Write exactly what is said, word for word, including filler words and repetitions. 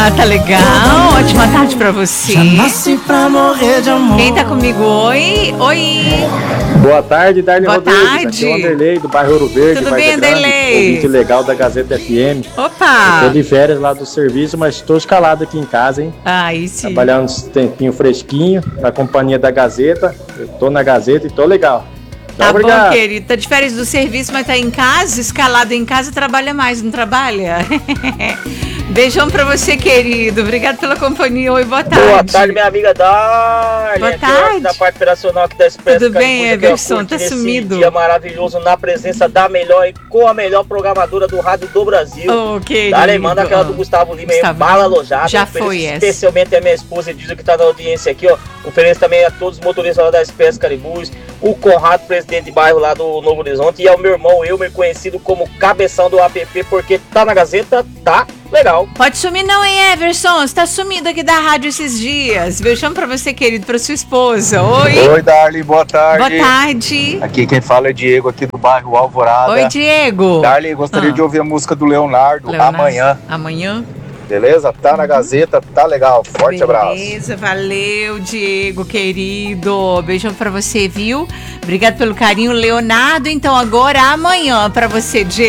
Ah, tá legal. Ótima tarde pra você. Já nasci pra morrer de amor. Quem tá comigo? Oi, oi. Boa tarde, Darlene Boa Rodrigues. tarde. Aqui é o Anderlei, do bairro Ouro Verde. Tudo Várzea bem, Grande, Anderlei? ouvinte legal da Gazeta F M. Opa. Eu tô de férias lá do serviço, mas estou escalado aqui em casa, hein? Aí sim. Trabalhando um tempinho fresquinho, na companhia da Gazeta. Eu tô na Gazeta e tô legal. Tá Obrigado. bom, querido. Tá de férias do serviço, mas tá em casa, escalado em casa, trabalha mais, não trabalha? Beijão pra você, querido. Obrigado pela companhia. Oi, boa tarde. Boa tarde, minha amiga Darlene. Boa Aqui, tarde. ó, da parte operacional aqui da Expresso. Tudo bem, Caribuja, Everson? curtindo Tá esse sumido. dia maravilhoso na presença da melhor e com a melhor programadora do rádio do Brasil. Ô, querido. Darlene, manda aquela do Gustavo Lima aí, Gustavo bala Lima. alojada. Já Ofereço foi essa. especialmente a minha esposa, diz que tá na audiência aqui, ó. Ofereço também a todos os motoristas lá da Expresso Caribus, o Conrado, presidente de bairro lá do Novo Horizonte, e ao meu irmão Elmer, conhecido como Cabeção do app, porque tá na Gazeta, tá legal. Pode sumir não, hein, Everson? Você tá sumido aqui da rádio esses dias. Beijão pra você, querido, pra sua esposa. Oi. Oi, Darlene, boa tarde. Boa tarde. Aqui quem fala é Diego, aqui do bairro Alvorada. Oi, Diego. Darlene, gostaria Ah. de ouvir a música do Leonardo, Leonardo. amanhã. Amanhã? Beleza? Tá na Gazeta, tá legal. Forte abraço. Beleza, valeu, Diego, querido. Beijão pra você, viu? Obrigado pelo carinho, Leonardo. Então agora, amanhã pra você, Diego.